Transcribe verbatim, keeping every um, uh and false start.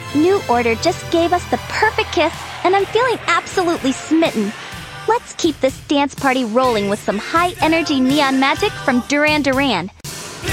New Order just gave us the perfect kiss, and I'm feeling absolutely smitten. Let's keep this dance party rolling with some high-energy neon magic from Duran Duran.